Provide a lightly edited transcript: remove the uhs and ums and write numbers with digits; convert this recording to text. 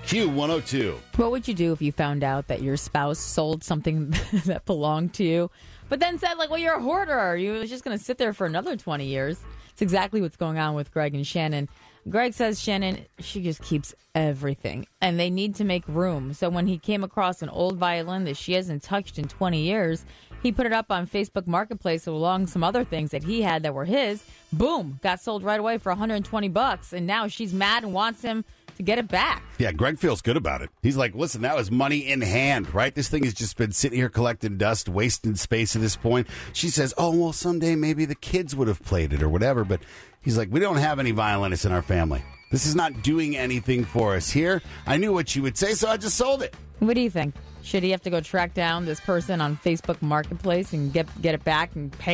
Q102. What would you do if you found out that your spouse sold something that belonged to you, but then said, like, well, you're a hoarder. You was just going to sit there for another 20 years. It's exactly what's going on with Greg and Shannon. Greg says Shannon, she just keeps everything, and they need to make room. So when he came across an old violin that she hasn't touched in 20 years, he put it up on Facebook Marketplace along some other things that he had that were his. Boom, got sold right away for $120, and now she's mad and wants him to get it back. Yeah, Greg feels good about it. He's like, listen, that was money in hand, right? This thing has just been sitting here collecting dust, wasting space at this point. She says, oh, well, someday maybe the kids would have played it or whatever. But he's like, we don't have any violinists in our family. This is not doing anything for us here. I knew what you would say, so I just sold it. What do you think? Should he have to go track down this person on Facebook Marketplace and get it back and pay